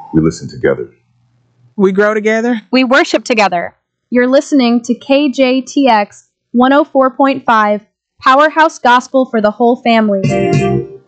We listen together. We grow together. We worship together. You're listening to KJTX 104.5, Powerhouse Gospel for the whole family.